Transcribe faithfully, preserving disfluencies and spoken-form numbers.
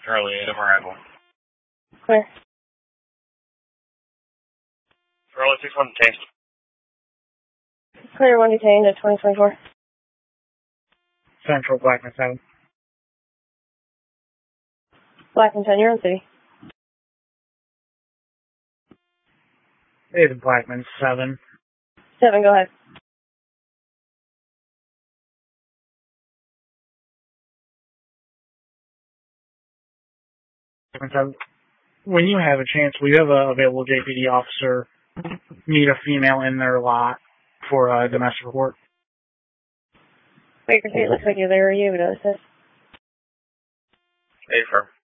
Charlie eight of arrival. Clear. Charlie six one detained. Clear one detained at twenty twenty-four. Central Blackman seven. Blackman ten, you're on city. David Blackman seven. seven, go ahead. So when you have a chance, we have a available J P D officer meet a female in their lot for a domestic report. Baker Street, looks like you're there. Are you? Notice this. Hey, firm.